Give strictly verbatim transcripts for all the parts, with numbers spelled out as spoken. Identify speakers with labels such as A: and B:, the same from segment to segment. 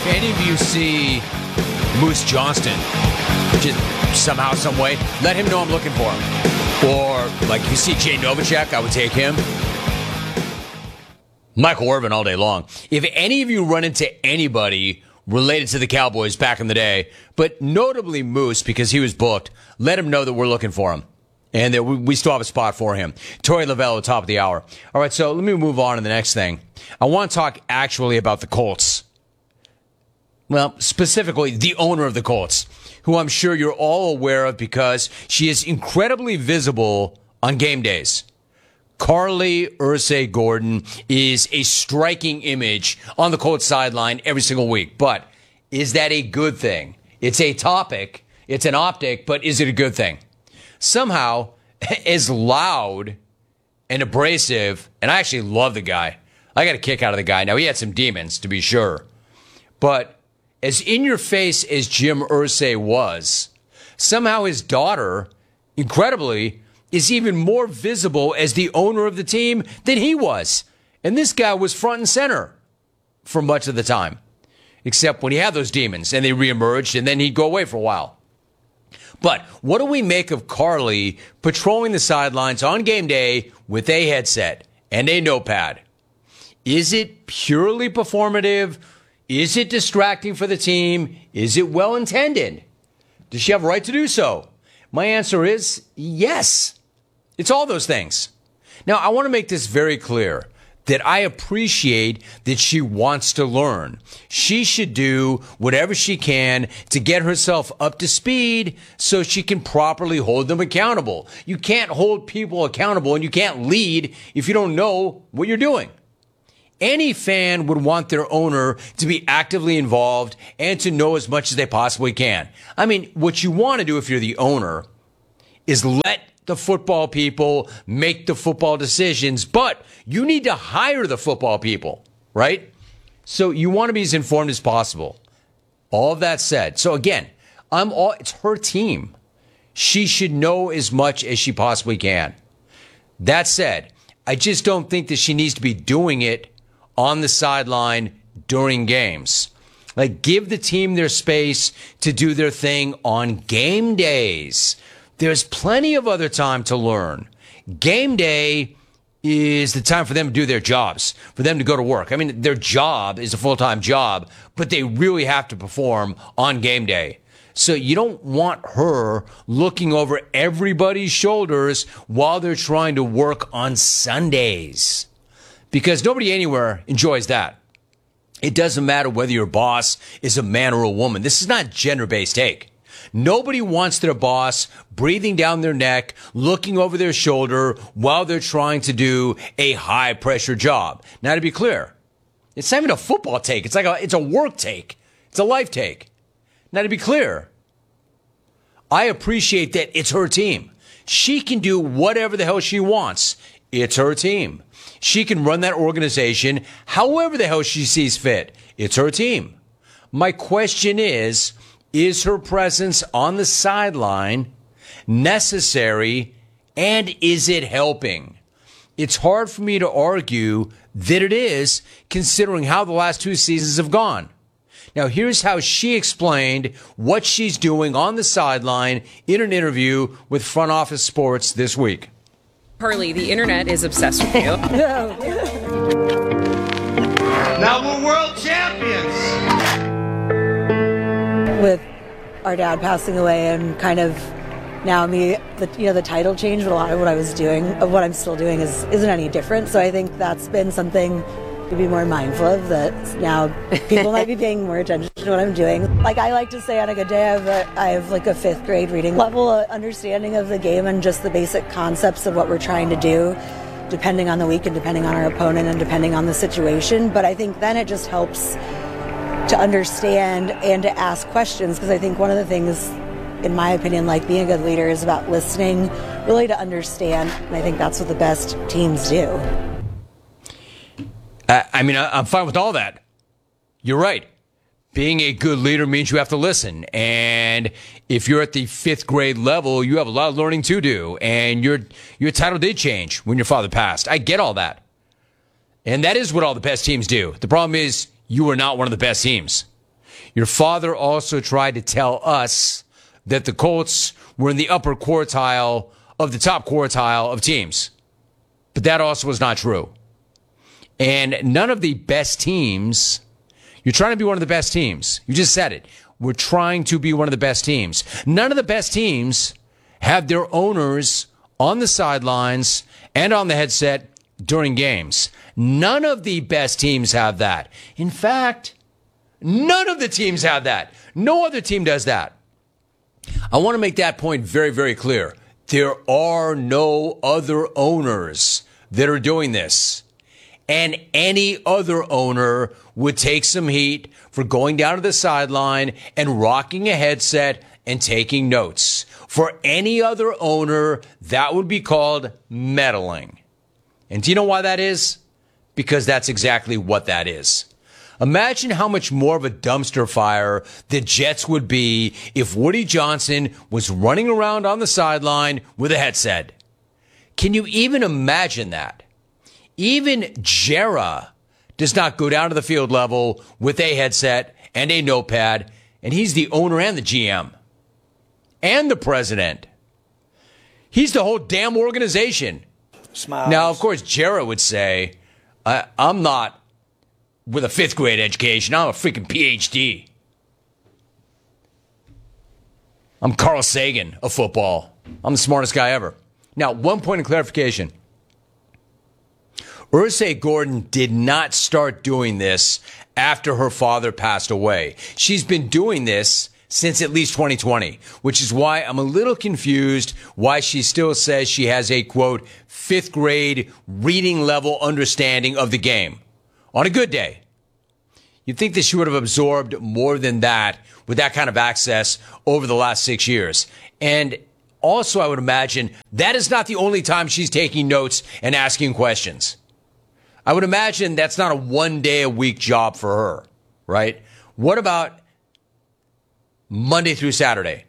A: Any of you see Moose Johnston, just somehow, some way, let him know I'm looking for him. Or, like, you see Jay Novacek, I would take him. Michael Irvin all day long. If any of you run into anybody related to the Cowboys back in the day, but notably Moose, because he was booked, let him know that we're looking for him and that we still have a spot for him. Torey Lovullo at the top of the hour. All right, so let me move on to the next thing. I want to talk actually about the Colts. Well, specifically the owner of the Colts, who I'm sure you're all aware of because she is incredibly visible on game days. Carly Ursay Gordon is a striking image on the Colts sideline every single week. But is that a good thing? It's a topic. It's an optic, but is it a good thing? Somehow, as loud and abrasive, and I actually love the guy. I got a kick out of the guy. Now, he had some demons, to be sure. But as in-your-face as Jim Irsay was, somehow his daughter, incredibly, is even more visible as the owner of the team than he was. And this guy was front and center for much of the time, except when he had those demons and they reemerged and then he'd go away for a while. But what do we make of Carly patrolling the sidelines on game day with a headset and a notepad? Is it purely performative? Is it distracting for the team? Is it well-intended? Does she have a right to do so? My answer is yes. It's all those things. Now, I want to make this very clear that I appreciate that she wants to learn. She should do whatever she can to get herself up to speed so she can properly hold them accountable. You can't hold people accountable and you can't lead if you don't know what you're doing. Any fan would want their owner to be actively involved and to know as much as they possibly can. I mean, what you want to do if you're the owner is let the football people make the football decisions, but you need to hire the football people, right? So you want to be as informed as possible. All of that said, so again, I'm all, it's her team. She should know as much as she possibly can. That said, I just don't think that she needs to be doing it on the sideline during games. Like, give the team their space to do their thing on game days. There's plenty of other time to learn. Game day is the time for them to do their jobs, for them to go to work. I mean, their job is a full-time job, but they really have to perform on game day. So you don't want her looking over everybody's shoulders while they're trying to work on Sundays, because nobody anywhere enjoys that. It doesn't matter whether your boss is a man or a woman. This is not gender-based take. Nobody wants their boss breathing down their neck, looking over their shoulder while they're trying to do a high-pressure job. Now, to be clear, it's not even a football take. It's like a, it's a work take. It's a life take. Now, to be clear, I appreciate that it's her team. She can do whatever the hell she wants. It's her team. She can run that organization however the hell she sees fit. It's her team. My question is, is her presence on the sideline necessary, and is it helping? It's hard for me to argue that it is, considering how the last two seasons have gone. Now, here's how she explained what she's doing on the sideline in an interview with Front Office Sports this week.
B: Carly, the internet is obsessed with you.
C: Now we're world champions.
D: With our dad passing away and kind of now me, the, you know, the title change, but a lot of what I was doing, of what I'm still doing is, isn't any different. So I think that's been something to be more mindful of, that now people might be paying more attention to what I'm doing. Like I like to say on a good day, I have, a, I have like a fifth grade reading level uh, understanding of the game and just the basic concepts of what we're trying to do, depending on the week and depending on our opponent and depending on the situation. But I think then it just helps to understand and to ask questions, because I think one of the things, in my opinion, like being a good leader is about listening, really to understand, and I think that's what the best teams do.
A: I mean, I'm fine with all that. You're right. Being a good leader means you have to listen. And if you're at the fifth grade level, you have a lot of learning to do. And your your title did change when your father passed. I get all that. And that is what all the best teams do. The problem is you are not one of the best teams. Your father also tried to tell us that the Colts were in the upper quartile of the top quartile of teams. But that also was not true. And none of the best teams, you're trying to be one of the best teams. You just said it. We're trying to be one of the best teams. None of the best teams have their owners on the sidelines and on the headset during games. None of the best teams have that. In fact, none of the teams have that. No other team does that. I want to make that point very, very clear. There are no other owners that are doing this. And any other owner would take some heat for going down to the sideline and rocking a headset and taking notes. For any other owner, that would be called meddling. And do you know why that is? Because that's exactly what that is. Imagine how much more of a dumpster fire the Jets would be if Woody Johnson was running around on the sideline with a headset. Can you even imagine that? Even Jera does not go down to the field level with a headset and a notepad, and he's the owner and the G M and the president. He's the whole damn organization.
E: Smiles.
A: Now, of course, Jera would say, I, I'm not with a fifth grade education. I'm a freaking P H D. I'm Carl Sagan of football. I'm the smartest guy ever. Now, one point of clarification. Ursay Gordon did not start doing this after her father passed away. She's been doing this since at least twenty twenty, which is why I'm a little confused why she still says she has a, quote, fifth grade reading level understanding of the game. On a good day. You'd think that she would have absorbed more than that with that kind of access over the last six years. And also, I would imagine that is not the only time she's taking notes and asking questions. I would imagine that's not a one day a week job for her, right? What about Monday through Saturday?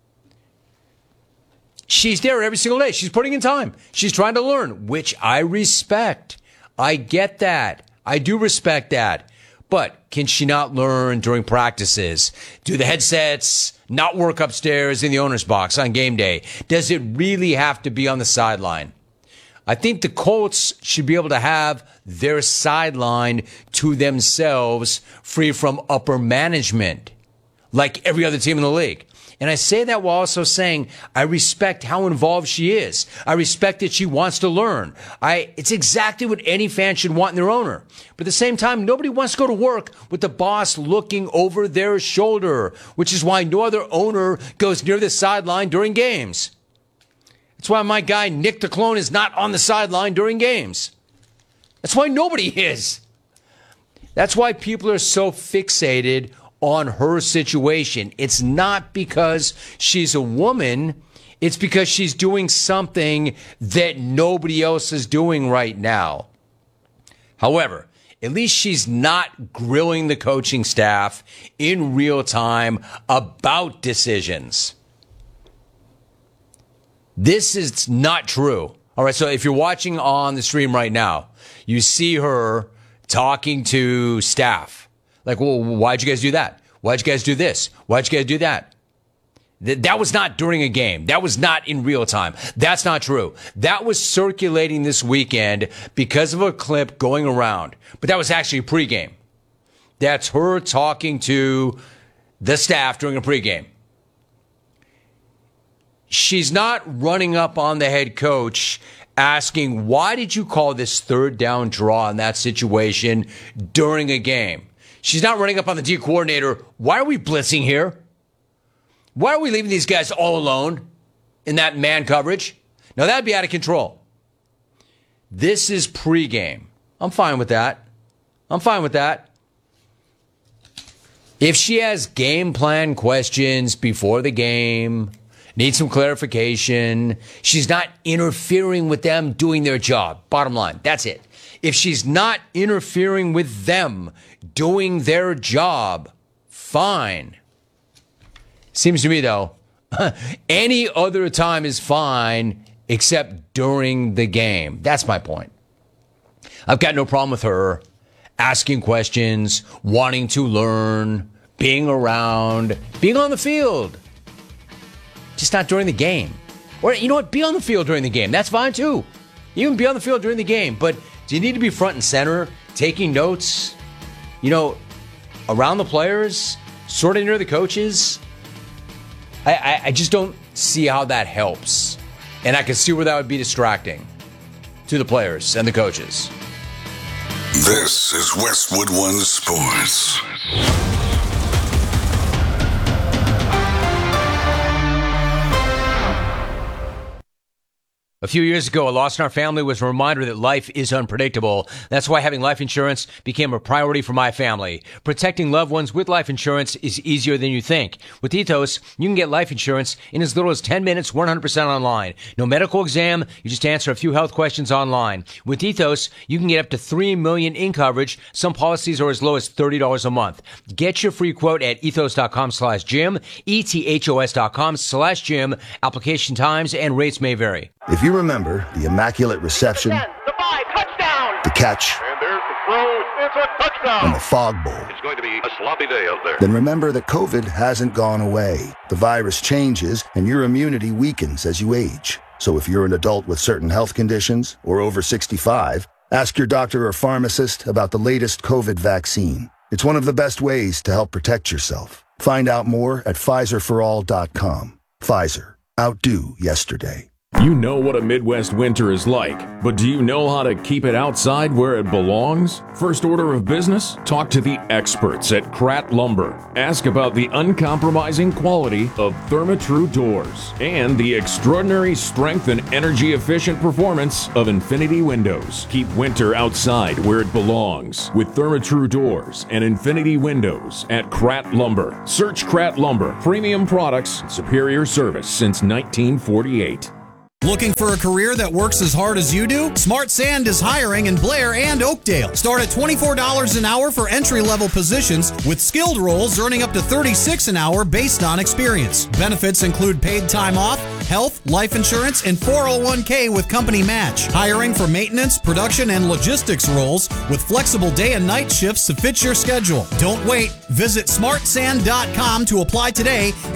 A: She's there every single day. She's putting in time. She's trying to learn, which I respect. I get that. I do respect that. But can she not learn during practices? Do the headsets not work upstairs in the owner's box on game day? Does it really have to be on the sideline? I think the Colts should be able to have their sideline to themselves, free from upper management, like every other team in the league. And I say that while also saying I respect how involved she is. I respect that she wants to learn. I, it's exactly what any fan should want in their owner. But at the same time, nobody wants to go to work with the boss looking over their shoulder, which is why no other owner goes near the sideline during games. That's why my guy, Nick DeClone, is not on the sideline during games. That's why nobody is. That's why people are so fixated on her situation. It's not because she's a woman. It's because she's doing something that nobody else is doing right now. However, at least she's not grilling the coaching staff in real time about decisions. This is not true. All right, so if you're watching on the stream right now, you see her talking to staff. Like, well, why'd you guys do that? Why'd you guys do this? Why'd you guys do that? Th- that was not during a game. That was not in real time. That's not true. That was circulating this weekend because of a clip going around. But that was actually pregame. That's her talking to the staff during a pregame. She's not running up on the head coach asking, why did you call this third down draw in that situation during a game? She's not running up on the D coordinator. Why are we blitzing here? Why are we leaving these guys all alone in that man coverage? Now, that'd be out of control. This is pregame. I'm fine with that. I'm fine with that. If she has game plan questions before the game, needs some clarification, she's not interfering with them doing their job. Bottom line, that's it. If she's not interfering with them doing their job, fine. Seems to me, though, any other time is fine except during the game. That's my point. I've got no problem with her asking questions, wanting to learn, being around, being on the field. Just not during the game. Or, you know what? Be on the field during the game. That's fine, too. You can be on the field during the game. But do you need to be front and center, taking notes, you know, around the players, sort of near the coaches? I, I, I just don't see how that helps. And I can see where that would be distracting to the players and the coaches.
E: This is Westwood One Sports.
A: A few years ago, a loss in our family was a reminder that life is unpredictable. That's why having life insurance became a priority for my family. Protecting loved ones with life insurance is easier than you think. With Ethos, you can get life insurance in as little as ten minutes, one hundred percent online. No medical exam, you just answer a few health questions online. With Ethos, you can get up to three million dollars in coverage. Some policies are as low as thirty dollars a month. Get your free quote at ethos.com slash Jim, E T H O S dot com slash Jim. Application times and rates may vary.
F: If you remember the immaculate reception,
C: The five, touchdown!
F: the catch,
C: And there's the throw. It's a touchdown!
F: and the fog bowl,
C: It's going to be a sloppy day out there.
F: then remember that COVID hasn't gone away. The virus changes and your immunity weakens as you age. So if you're an adult with certain health conditions or over sixty-five, ask your doctor or pharmacist about the latest COVID vaccine. It's one of the best ways to help protect yourself. Find out more at Pfizer for all dot com. Pfizer. Outdo yesterday.
G: You know what a Midwest winter is like, but do you know how to keep it outside where it belongs? First order of business? Talk to the experts at Kratt Lumber. Ask about the uncompromising quality of Therma-Tru doors and the extraordinary strength and energy-efficient performance of Infinity windows. Keep winter outside where it belongs with Therma-Tru doors and Infinity windows at Kratt Lumber. Search Kratt Lumber. Premium products, superior service since nineteen forty-eight.
H: Looking for a career that works as hard as you do? Smart Sand is hiring in Blair and Oakdale. Start at twenty-four dollars an hour for entry-level positions, with skilled roles earning up to thirty-six dollars an hour based on experience. Benefits include paid time off, health, life insurance, and four oh one k with company match. Hiring for maintenance, production, and logistics roles with flexible day and night shifts to fit your schedule. Don't wait. Visit smart sand dot com to apply today